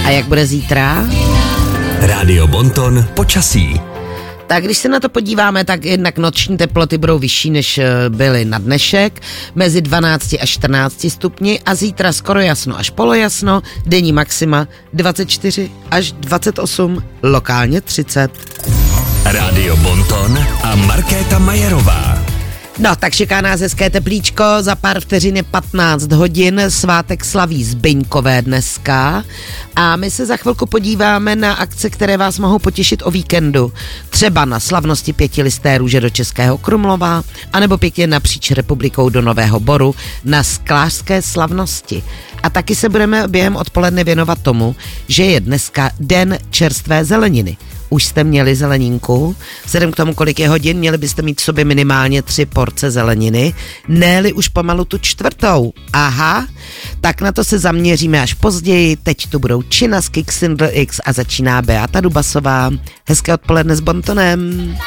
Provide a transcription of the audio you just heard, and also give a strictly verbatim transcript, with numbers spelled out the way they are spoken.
A jak bude zítra? Rádio Bonton počasí. Tak když se na to podíváme, tak jednak noční teploty budou vyšší, než byly na dnešek, mezi dvanáct až čtrnáct stupni a zítra skoro jasno až polojasno, denní maxima dvacet čtyři až dvacet osm, lokálně třicet. Rádio Bonton a Markéta Majerová. No, tak čeká nás hezké teplíčko, za pár vteřin je patnáct hodin, svátek slaví Zbyňkové dneska a my se za chvilku podíváme na akce, které vás mohou potěšit o víkendu. Třeba na slavnosti pětilisté růže do Českého Krumlova, anebo pěkně napříč republikou do Nového Boru na sklářské slavnosti. A taky se budeme během odpoledne věnovat tomu, že je dneska den čerstvé zeleniny. Už jste měli zeleninku? Vzhledem k tomu, kolik je hodin, měli byste mít v sobě minimálně tři porce zeleniny, ne-li už pomalu tu čtvrtou. Aha, tak na to se zaměříme až později. Teď tu budou Čina z Kick Single X a začíná Beata Dubasová. Hezké odpoledne s Bontonem.